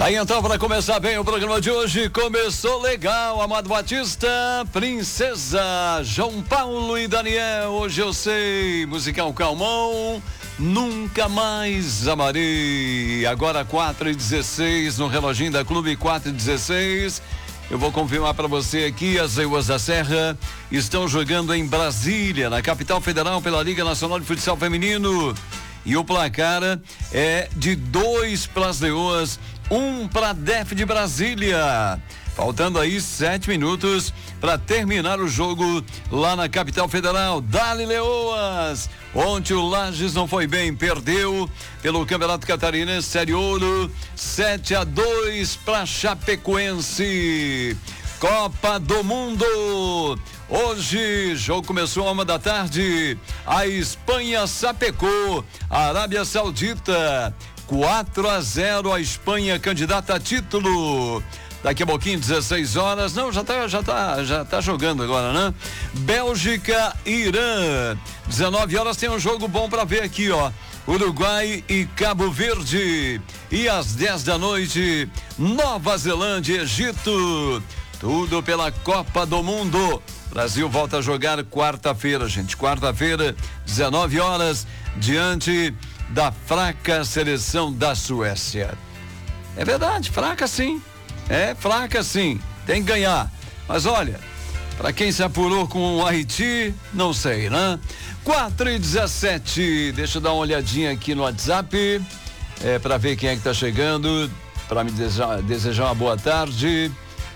Aí então, para começar bem o programa de hoje, começou legal, Amado Batista, Princesa, João Paulo e Daniel, hoje eu sei, musical calmão, nunca mais amarei, agora 4h16 no reloginho da Clube, 4h16, eu vou confirmar para você aqui, as Leoas da Serra estão jogando em Brasília, na capital federal, pela Liga Nacional de Futsal Feminino, e o placar é de 2 para as Leoas, 1 para a DEF de Brasília. Faltando aí 7 minutos para terminar o jogo lá na capital federal. Dali Leoas! Ontem o Lages não foi bem, perdeu pelo Campeonato Catarinense Série Ouro, 7-2 para Chapecoense. Copa do Mundo. Hoje, jogo começou à 1h da tarde. A Espanha sapecou a Arábia Saudita. 4-0 a Espanha, candidata a título. Daqui a pouquinho, 16 horas. Não, já tá jogando agora, né? Bélgica e Irã. 19 horas tem um jogo bom para ver aqui, ó. Uruguai e Cabo Verde. E às 10 da noite, Nova Zelândia e Egito. Tudo pela Copa do Mundo. Brasil volta a jogar quarta-feira, gente. Quarta-feira, 19 horas, diante da fraca seleção da Suécia. É verdade, fraca sim. É fraca sim. Tem que ganhar. Mas olha, para quem se apurou com o Haiti, não sei, né? 4h17. Deixa eu dar uma olhadinha aqui no WhatsApp. Para ver quem é que tá chegando. Para me desejar uma boa tarde.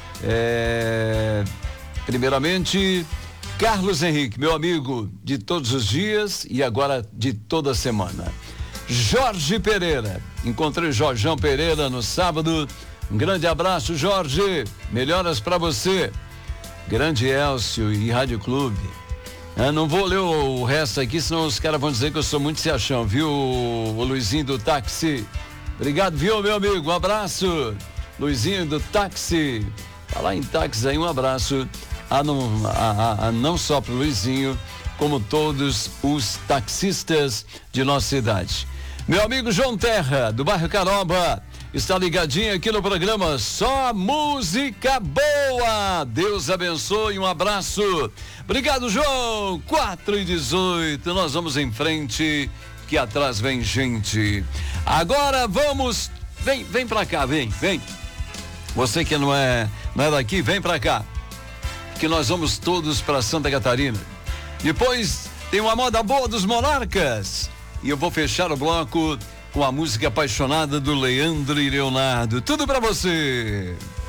Primeiramente, Carlos Henrique, meu amigo de todos os dias e agora de toda semana. Jorge Pereira, encontrei Jorjão Pereira no sábado. Um grande abraço, Jorge. Melhoras para você. Grande Elcio e Rádio Clube. Não vou ler o resto aqui, senão os caras vão dizer que eu sou muito se achão, viu? O Luizinho do táxi. Obrigado, viu, meu amigo? Um abraço. Luizinho do táxi. Falar em táxi aí, um abraço não só para o Luizinho, como todos os taxistas de nossa cidade. Meu amigo João Terra, do bairro Caroba, está ligadinho aqui no programa Só Música Boa. Deus abençoe, um abraço. Obrigado, João. 4h18, nós vamos em frente, que atrás vem gente. Agora vamos, vem pra cá, vem. Você que não é daqui, vem pra cá, que nós vamos todos pra Santa Catarina. Depois tem uma moda boa dos Monarcas. E eu vou fechar o bloco com a música apaixonada do Leandro e Leonardo. Tudo pra você.